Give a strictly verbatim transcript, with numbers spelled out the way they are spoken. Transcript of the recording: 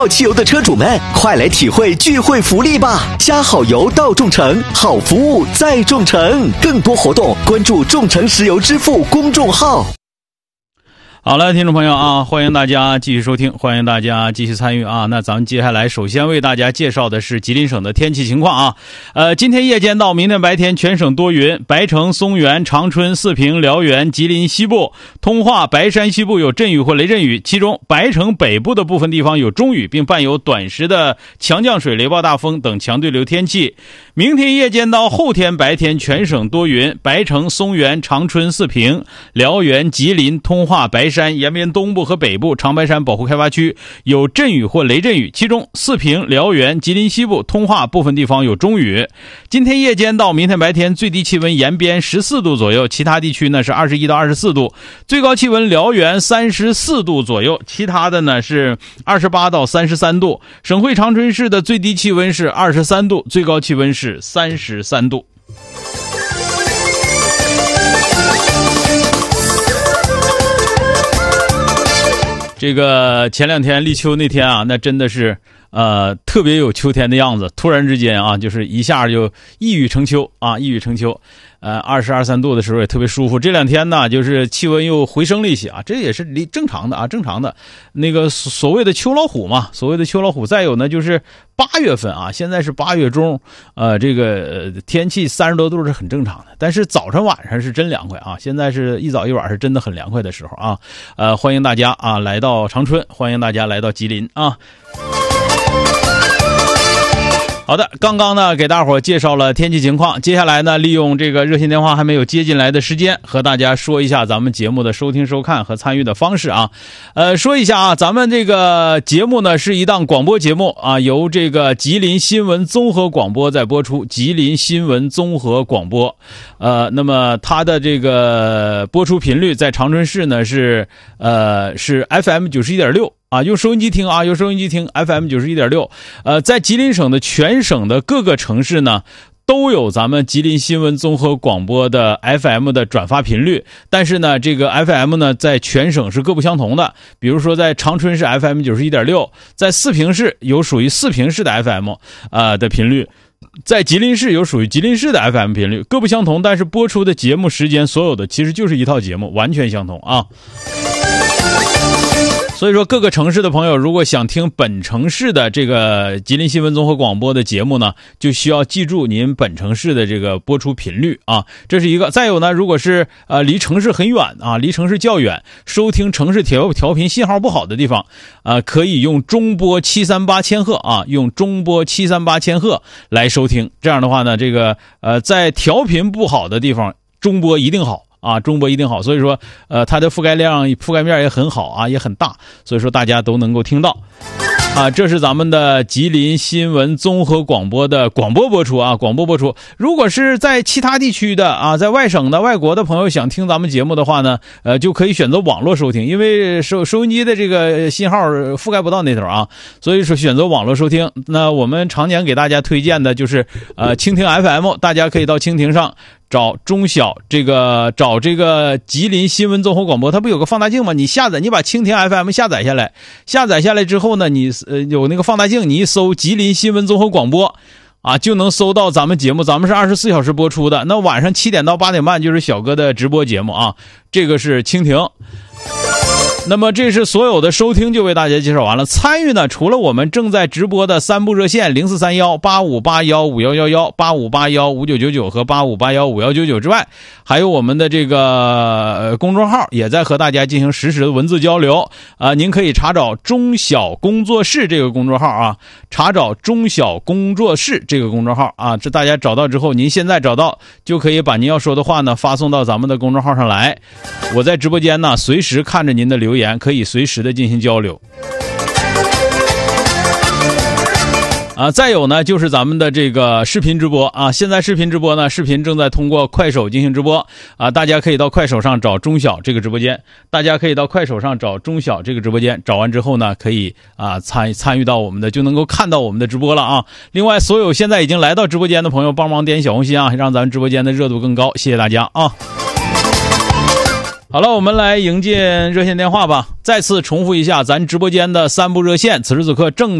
汽油的车主们，快来体会聚会福利吧！加好油到众诚，好服务在众诚。更多活动关注众诚石油支付公众号。 好了，听众朋友啊，欢迎大家继续收听，欢迎大家继续参与啊。那咱们接下来首先为大家介绍的是吉林省的天气情况啊。呃，今天夜间到明天白天全省多云，白城、松原、长春、四平、辽源、吉林西部、通化、白山西部有阵雨或雷阵雨，其中白城北部的部分地方有中雨，并伴有短时的强降水、雷暴大风等强对流天气。明天夜间到后天白天全省多云，白城、松原、长春、四平、辽源、吉林、通化、白山延边东部和北部、长白山保护开发区有阵雨或雷阵雨，其中四平、辽源、吉林西部、通化部分地方有中雨。今天夜间到明天白天最低气温延边十四度左右，其他地区呢是二十一到二十四度，最高气温辽源三十四度左右，其他的呢是二十八到三十三度。省会长春市的最低气温是二十三度，最高气温是三十三度。这个前两天立秋那天啊，那真的是呃特别有秋天的样子，突然之间啊，就是一下就一语成秋啊，一语成秋。呃，二十二三度的时候也特别舒服。这两天呢，就是气温又回升了一些啊，这也是离正常的啊，正常的。那个所谓的秋老虎嘛，所谓的秋老虎。再有呢，就是八月份啊，现在是八月中，呃，这个天气三十多度是很正常的。但是早上晚上是真凉快啊，现在是一早一晚是真的很凉快的时候啊。呃，欢迎大家啊来到长春，欢迎大家来到吉林啊。好的，刚刚呢给大伙介绍了天气情况，接下来呢利用这个热线电话还没有接进来的时间，和大家说一下咱们节目的收听收看和参与的方式啊。呃，说一下啊，咱们这个节目呢是一档广播节目啊，由这个吉林新闻综合广播在播出，吉林新闻综合广播。呃，那么它的这个播出频率在长春市呢是呃是 F M 九十一点六。啊，用收音机听啊，用收音机听 F M 九十一点六。呃，在吉林省的全省的各个城市呢，都有咱们吉林新闻综合广播的 F M 的转发频率，但是呢，这个 F M 呢，在全省是各不相同的。比如说，在长春市 F M 九十一点六，在四平市有属于四平市的 F M 呃的频率。在吉林市有属于吉林市的 F M 频率，各不相同，但是播出的节目时间所有的其实就是一套节目，完全相同啊。所以说各个城市的朋友如果想听本城市的这个吉林新闻综合广播的节目呢，就需要记住您本城市的这个播出频率啊，这是一个。再有呢，如果是呃离城市很远啊，离城市较远，收听城市调调频信号不好的地方啊、呃，可以用中波七三八千赫啊，用中波七三八千赫来收听。这样的话呢，这个呃在调频不好的地方，中波一定好。啊，中波一定好，所以说，呃，它的覆盖量、覆盖面也很好啊，也很大，所以说大家都能够听到。啊，这是咱们的吉林新闻综合广播的广播播出啊，广播播出。如果是在其他地区的啊，在外省的、外国的朋友想听咱们节目的话呢，呃，就可以选择网络收听，因为收收音机的这个信号覆盖不到那头啊，所以说选择网络收听。那我们常年给大家推荐的就是呃蜻蜓 F M， 大家可以到蜻蜓上找中小这个找这个吉林新闻综合广播，它不有个放大镜吗？你下载，你把蜻蜓 F M 下载下来，下载下来之后呢，你呃有那个放大镜，你一搜吉林新闻综合广播啊，就能搜到咱们节目。咱们是二十四小时播出的，那晚上七点到八点半就是小哥的直播节目啊，这个是蜻蜓。那么这是所有的收听就为大家介绍完了。参与呢，除了我们正在直播的三部热线零四三一八五八一五一一一、八五八一五九九九和八五八一五一九九之外，还有我们的这个、呃、公众号也在和大家进行实时的文字交流啊、呃。您可以查找中小工作室这个公众号啊，查找中小工作室这个公众号啊，这大家找到之后，您现在找到就可以把您要说的话呢发送到咱们的公众号上来。我在直播间呢随时看着您的留言，可以随时的进行交流。啊，再有呢，就是咱们的这个视频直播啊，现在视频直播呢，视频正在通过快手进行直播啊，大家可以到快手上找中小这个直播间，大家可以到快手上找中小这个直播间，找完之后呢，可以啊参参与到我们的，就能够看到我们的直播了啊。另外，所有现在已经来到直播间的朋友，帮忙点小红心啊，让咱们直播间的热度更高，谢谢大家啊。 好了，我们来迎接热线电话吧。再次重复一下咱直播间的三部热线，此时此刻正